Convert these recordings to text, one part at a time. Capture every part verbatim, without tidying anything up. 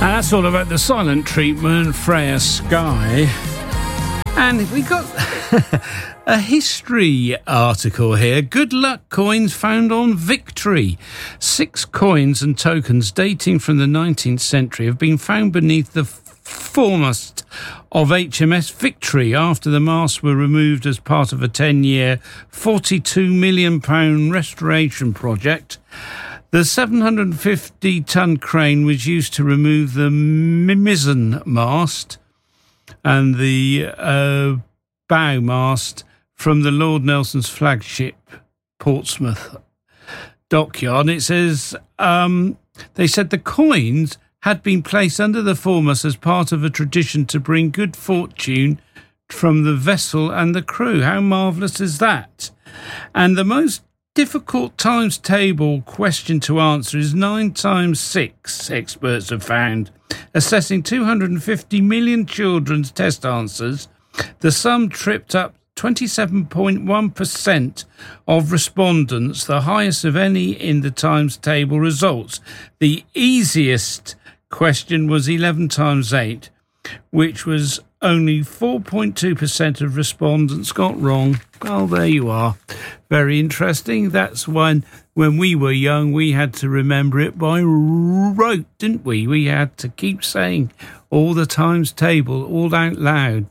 That's all about the silent treatment, Freya Sky. And we got a history article here. Good luck coins found on Victory. Six coins and tokens dating from the nineteenth century have been found beneath the foremast of H M S Victory after the masts were removed as part of a ten-year, forty-two million pounds restoration project. The seven hundred fifty tonne crane was used to remove the mizzen mast and the uh, bow mast from the Lord Nelson's flagship Portsmouth dockyard. It says um, they said the coins had been placed under the foremast as part of a tradition to bring good fortune from the vessel and the crew. How marvellous is that? And the most difficult times table question to answer is nine times six, experts have found. Assessing two hundred fifty million children's test answers, the sum tripped up twenty-seven point one percent of respondents, the highest of any in the times table results. The easiest question was eleven times eight, which was only four point two percent of respondents got wrong. Well, there you are. Very interesting. That's when, when we were young, we had to remember it by rote, didn't we? We had to keep saying all the times table, all out loud.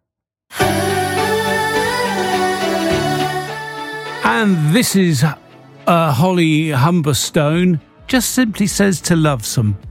And this is uh, Holly Humberstone. Just simply says to love some.